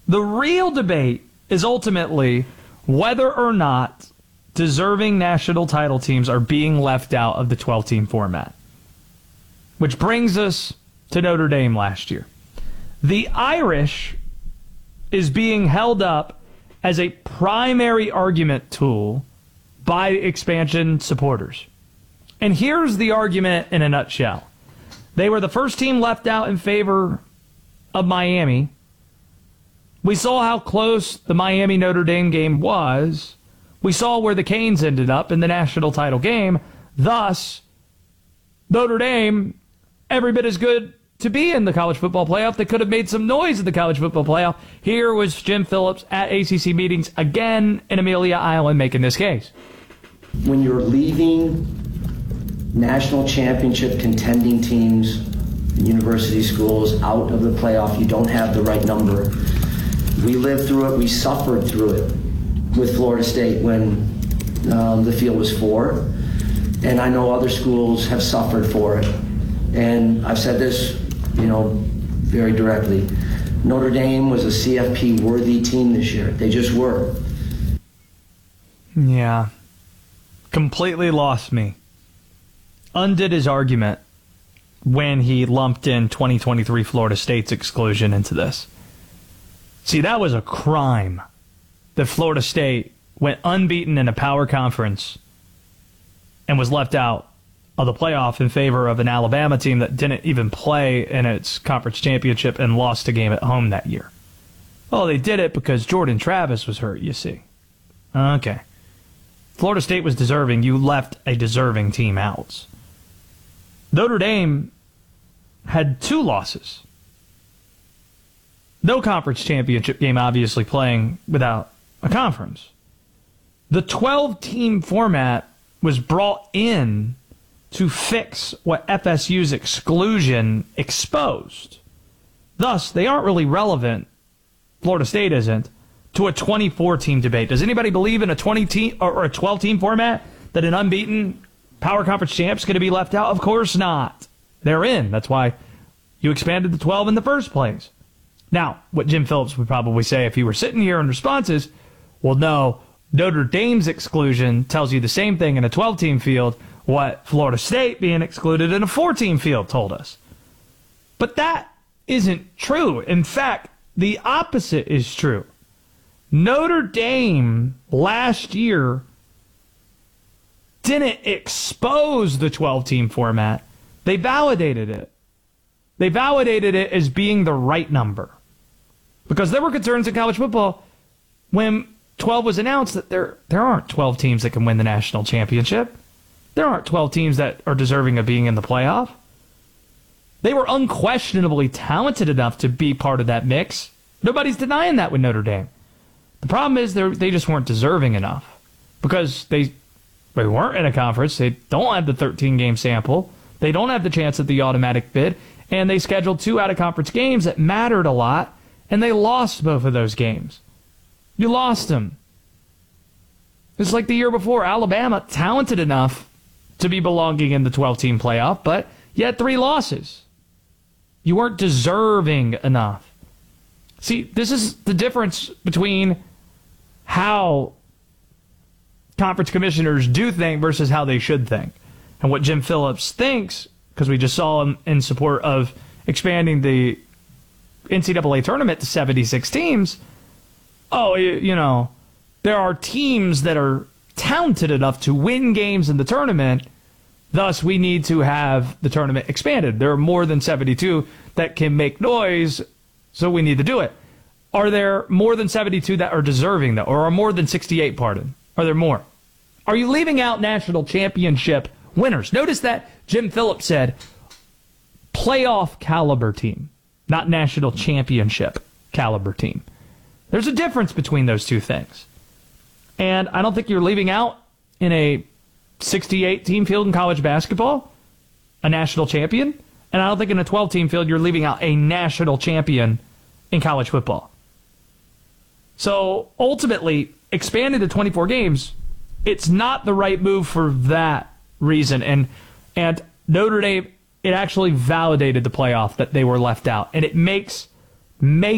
The real debate is ultimately whether or not deserving national title teams are being left out of the 12-team format. Which brings us to Notre Dame last year. The Irish is being held up as a primary argument tool by expansion supporters. And here's the argument in a nutshell. They were the first team left out in favor of Miami. We saw how close the Miami-Notre Dame game was. We saw where the Canes ended up in the national title game. Thus, Notre Dame, every bit as good to be in the college football playoff. They could have made some noise in the college football playoff. Here was Jim Phillips at ACC meetings again in Amelia Island making this case. When you're leaving national championship contending teams and university schools out of the playoff, you don't have the right number. We lived through it. We suffered through it with Florida State when the field was 4. And I know other schools have suffered for it. And I've said this, very directly. Notre Dame was a CFP-worthy team this year. They just were. Yeah. Completely lost me. Undid his argument when he lumped in 2023 Florida State's exclusion into this. See, that was a crime that Florida State went unbeaten in a power conference and was left out of the playoff in favor of an Alabama team that didn't even play in its conference championship and lost a game at home that year. Oh, they did it because Jordan Travis was hurt, you see. Okay. Florida State was deserving. You left a deserving team out. Notre Dame had 2 losses. No conference championship game, obviously, playing without a conference. The 12-team format was brought in to fix what FSU's exclusion exposed. Thus, they aren't really relevant, Florida State isn't, to a 24-team debate. Does anybody believe in a 20-team or a 12-team format that an unbeaten power conference champ's going to be left out? Of course not. They're in. That's why you expanded the 12 in the first place. Now, what Jim Phillips would probably say if he were sitting here in response is, well, no, Notre Dame's exclusion tells you the same thing in a 12-team field what Florida State being excluded in a 4-team field told us. But that isn't true. In fact, the opposite is true. Notre Dame last year didn't expose the 12-team format. They validated it. They validated it as being the right number. Because there were concerns in college football when 12 was announced that there aren't 12 teams that can win the national championship. There aren't 12 teams that are deserving of being in the playoff. They were unquestionably talented enough to be part of that mix. Nobody's denying that with Notre Dame. The problem is they just weren't deserving enough because they weren't in a conference. They don't have the 13-game sample. They don't have the chance at the automatic bid. And they scheduled 2 out-of-conference games that mattered a lot, and they lost both of those games. You lost them. It's like the year before. Alabama, talented enough to be belonging in the 12-team playoff, but you had 3 losses. You weren't deserving enough. See, this is the difference between how conference commissioners do think versus how they should think. And what Jim Phillips thinks, because we just saw him in support of expanding the NCAA tournament to 76 teams, there are teams that are talented enough to win games in the tournament, thus we need to have the tournament expanded. There are more than 72 that can make noise, so we need to do it. Are there more than 72 that are deserving, though? Or are more than 68, pardon? Are there more? Are you leaving out national championship winners? Notice that Jim Phillips said playoff caliber team, not national championship caliber team. There's a difference between those two things. And I don't think you're leaving out in a 68-team field in college basketball a national champion. And I don't think in a 12-team field you're leaving out a national champion in college football. So ultimately, expanding to 24 games, it's not the right move for that reason. And Notre Dame, it actually validated the playoff that they were left out. And it makes